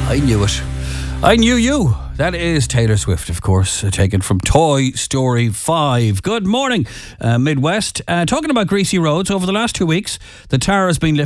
I knew it. I knew you. That is Taylor Swift, of course, taken from Toy Story 5. Good morning, Midwest. Talking about greasy roads, over the last 2 weeks, the tar has been lifted